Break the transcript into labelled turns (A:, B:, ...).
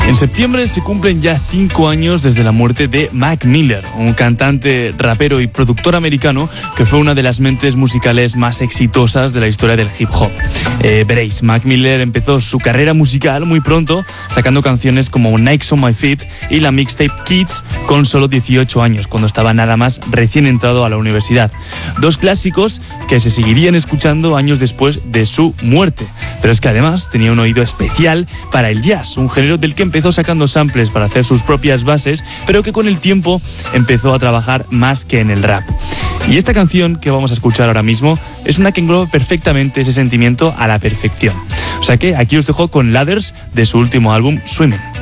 A: En septiembre se cumplen ya 5 años desde la muerte de Mac Miller, un cantante, rapero y productor americano que fue una de las mentes musicales más exitosas de la historia del hip hop. Veréis, Mac Miller empezó su carrera musical muy pronto, sacando canciones como Nikes on My Feet y la mixtape Kids con solo 18 años, cuando estaba nada más recién entrado a la universidad. 2 clásicos que se seguirían escuchando años después de su muerte. Pero es que además tenía un oído especial para el jazz, un género del que empezó sacando samples para hacer sus propias bases, pero que con el tiempo empezó a trabajar más que en el rap. Y esta canción que vamos a escuchar ahora mismo es una que engloba perfectamente ese sentimiento a la perfección. O sea que aquí os dejo con Ladders de su último álbum, Swimming.